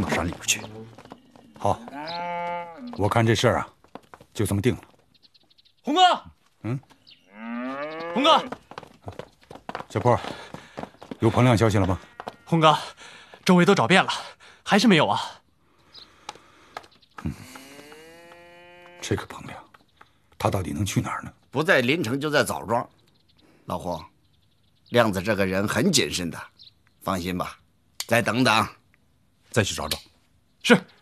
到山里边去。好，我看这事儿啊，就这么定了。 红哥，红哥， 小坡，有彭亮消息了吗？ 红哥，周围都找遍了，还是没有啊。 这个彭亮，他到底能去哪儿呢？ 不在临城就在枣庄。老胡，亮子这个人很谨慎的，放心吧，再等等， 再去找找。 是。